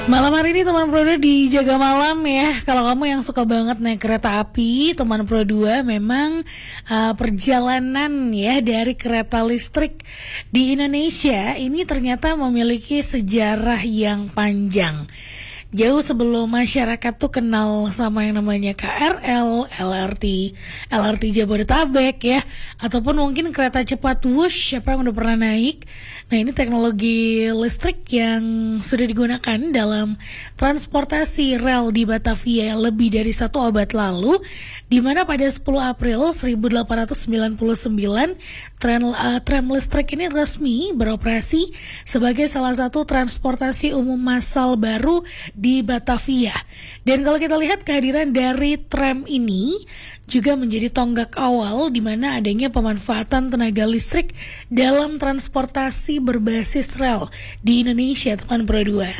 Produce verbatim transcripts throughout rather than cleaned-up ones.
Malam hari ini teman Pro dua di Jaga Malam ya. Kalau kamu yang suka banget naik kereta api, teman Pro dua memang uh, perjalanan ya dari kereta listrik di Indonesia ini ternyata memiliki sejarah yang panjang. Jauh sebelum masyarakat tuh kenal sama yang namanya K R L, L R T, L R T Jabodetabek ya, ataupun mungkin kereta cepat Wush, siapa yang udah pernah naik. Nah, ini teknologi listrik yang sudah digunakan dalam transportasi rel di Batavia lebih dari satu abad lalu, di mana pada sepuluh April seribu delapan ratus sembilan puluh sembilan tram, uh, tram listrik ini resmi beroperasi sebagai salah satu transportasi umum massal baru di Batavia. Dan kalau kita lihat kehadiran dari tram ini juga menjadi tonggak awal di mana adanya pemanfaatan tenaga listrik dalam transportasi berbasis rel di Indonesia, teman Pro dua.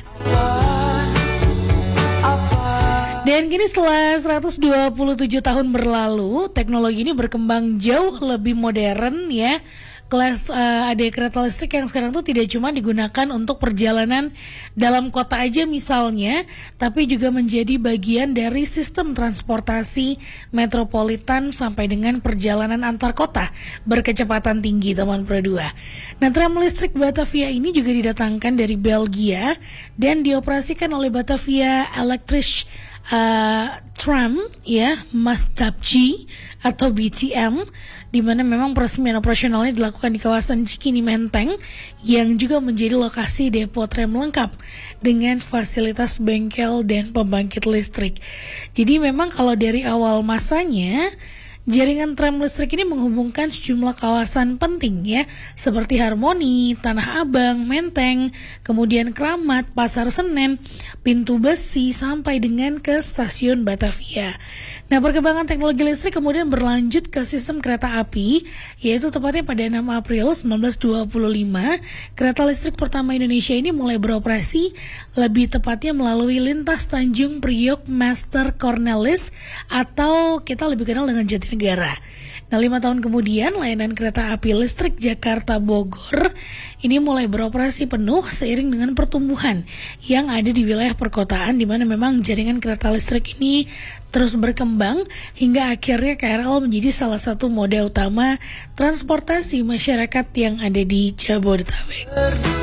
Dan kini setelah seratus dua puluh tujuh tahun berlalu, teknologi ini berkembang jauh lebih modern ya. Kelas uh, ada kereta listrik yang sekarang tuh tidak cuma digunakan untuk perjalanan dalam kota aja misalnya, tapi juga menjadi bagian dari sistem transportasi metropolitan sampai dengan perjalanan antar kota berkecepatan tinggi, teman Pro dua. Nah, tram listrik Batavia ini juga didatangkan dari Belgia dan dioperasikan oleh Batavia Electric uh, Tram ya, Maastricht atau B T M, di mana memang peresmian operasionalnya dilakukan di kawasan Cikini Menteng yang juga menjadi lokasi depo tram lengkap dengan fasilitas bengkel dan pembangkit listrik. Jadi memang kalau dari awal masanya jaringan tram listrik ini menghubungkan sejumlah kawasan penting ya, seperti Harmoni, Tanah Abang, Menteng, kemudian Kramat, Pasar Senen, Pintu Besi, sampai dengan ke stasiun Batavia. Nah, perkembangan teknologi listrik kemudian berlanjut ke sistem kereta api, yaitu tepatnya pada enam April seribu sembilan ratus dua puluh lima, kereta listrik pertama Indonesia ini mulai beroperasi, lebih tepatnya melalui lintas Tanjung Priok Master Cornelis atau kita lebih kenal dengan Jatinegara. Nah, lima tahun kemudian layanan kereta api listrik Jakarta Bogor ini mulai beroperasi penuh seiring dengan pertumbuhan yang ada di wilayah perkotaan, di mana memang jaringan kereta listrik ini terus berkembang hingga akhirnya K R L menjadi salah satu moda utama transportasi masyarakat yang ada di Jabodetabek.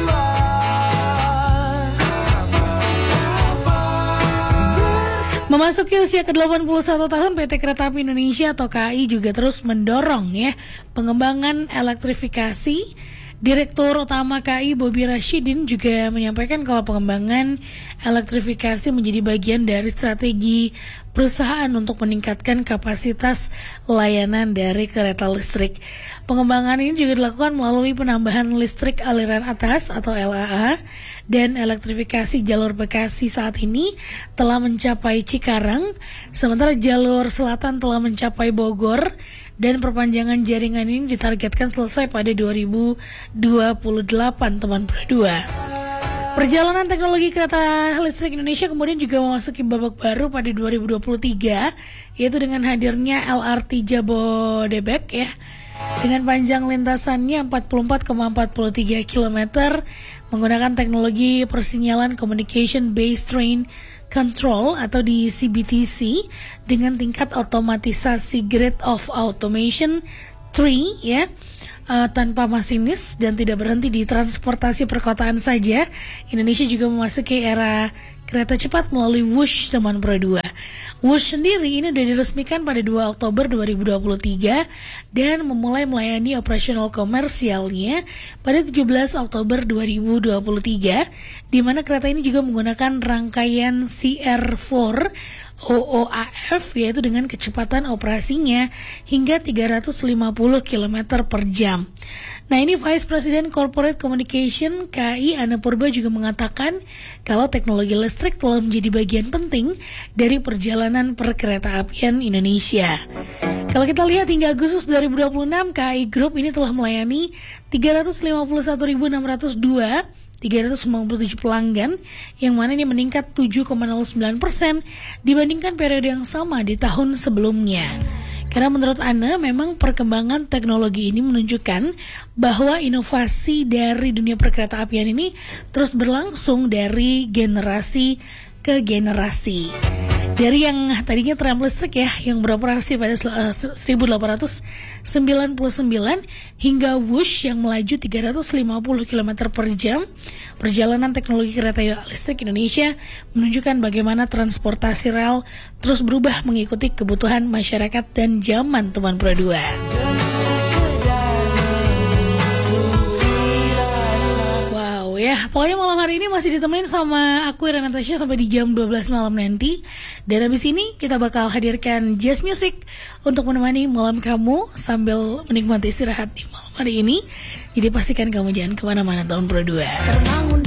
Memasuki usia ke delapan puluh satu tahun, P T Kereta Api Indonesia atau K A I juga terus mendorong ya pengembangan elektrifikasi. Direktur Utama K A I Bobi Rashidin juga menyampaikan kalau pengembangan elektrifikasi menjadi bagian dari strategi perusahaan untuk meningkatkan kapasitas layanan dari kereta listrik. Pengembangan ini juga dilakukan melalui penambahan listrik aliran atas atau L A A, dan elektrifikasi jalur Bekasi saat ini telah mencapai Cikarang, sementara jalur selatan telah mencapai Bogor, dan perpanjangan jaringan ini ditargetkan selesai pada dua ribu dua puluh delapan, teman Pro dua. Perjalanan teknologi kereta listrik Indonesia kemudian juga memasuki babak baru pada dua ribu dua puluh tiga, yaitu dengan hadirnya L R T Jabodebek ya, dengan panjang lintasannya empat puluh empat koma empat tiga kilometer menggunakan teknologi persinyalan Communication Based Train Control atau di C B T C dengan tingkat otomatisasi Grade of Automation tiga ya, uh, tanpa masinis dan tidak berhenti di transportasi perkotaan saja. Indonesia juga memasuki era kereta cepat melalui Wush, teman Pro dua. Wush sendiri ini sudah diresmikan pada dua Oktober dua ribu dua puluh tiga dan memulai melayani operasional komersialnya pada tujuh belas Oktober dua ribu dua puluh tiga, di mana kereta ini juga menggunakan rangkaian C R empat O O A F, yaitu dengan kecepatan operasinya hingga tiga ratus lima puluh kilometer per jam. Nah, ini Vice President Corporate Communication K A I Ana Purba juga mengatakan kalau teknologi listrik telah menjadi bagian penting dari perjalanan perkereta-apian Indonesia. Kalau kita lihat hingga Agustus dua ribu dua puluh enam, K A I Group ini telah melayani tiga ratus lima puluh satu ribu enam ratus dua tiga ratus sembilan puluh tujuh pelanggan, yang mana ini meningkat tujuh koma nol sembilan persen dibandingkan periode yang sama di tahun sebelumnya. K Karena menurut Ana memang perkembangan teknologi ini menunjukkan bahwa inovasi dari dunia perkereta apian ini terus berlangsung dari generasi ke generasi. Dari yang tadinya tram listrik ya, yang beroperasi pada seribu delapan ratus sembilan puluh sembilan hingga Wush yang melaju tiga ratus lima puluh kilometer per jam. Perjalanan teknologi kereta listrik Indonesia menunjukkan bagaimana transportasi rel terus berubah mengikuti kebutuhan masyarakat dan zaman teman Pro dua. Ya, pokoknya malam hari ini masih ditemenin sama aku Ira Natasha sampai di jam dua belas malam nanti. Dan habis ini kita bakal hadirkan jazz music untuk menemani malam kamu sambil menikmati istirahat di malam hari ini. Jadi pastikan kamu jangan kemana-mana tahun Pro dua.